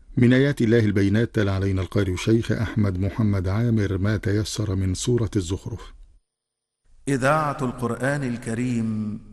من آيات الله البينات تلا علينا القارئ الشيخ أحمد محمد عامر ما تيسر من سورة الزخرف. إذاعة القرآن الكريم